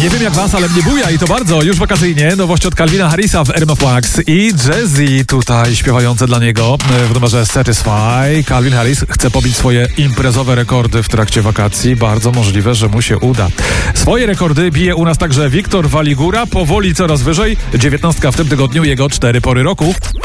Nie wiem jak was, ale mnie buja i to bardzo. Już wakacyjnie nowość od Calvina Harrisa w RMF Wax i Jazzy tutaj śpiewające dla niego w numerze Satisfy. Calvin Harris chce pobić swoje imprezowe rekordy w trakcie wakacji. Bardzo możliwe, że mu się uda. Swoje rekordy bije u nas także Wiktor Waligura. Powoli coraz wyżej. 19 w tym tygodniu jego 4 pory roku.